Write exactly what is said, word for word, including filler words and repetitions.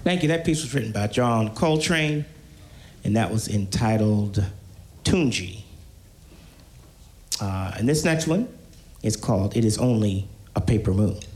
Thank you. That piece was written by John Coltrane, and that was entitled Tunji. Uh, and this next one is called It Is Only a Paper Moon.